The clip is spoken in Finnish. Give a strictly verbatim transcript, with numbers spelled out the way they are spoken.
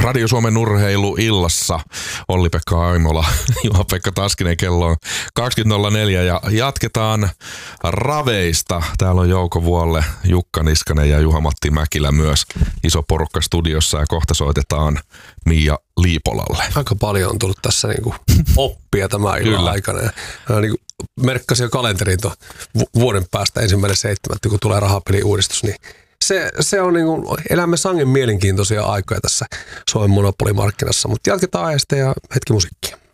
Radio Suomen urheiluillassa Olli-Pekka Aimola, Juha-Pekka Taskinen, kello on kaksikymmentä nolla neljä ja jatketaan raveista. Täällä on Jouko Vuolle, Jukka Niskanen ja Juha-Matti Mäkilä myös iso porukka studiossa ja kohta soitetaan Miia Liipolalle. Aika paljon on tullut tässä niinku oppia tämän illan aikana. Ja niinku merkkasin jo kalenteriin tuon vuoden päästä ensimmäinen seitsemättä, kun tulee rahapeliuudistus, niin Se, se on niin kuin, elämme sangen mielenkiintoisia aikoja tässä Suomen monopolimarkkinassa, mutta jatketaan aiheesta ja hetki musiikkia.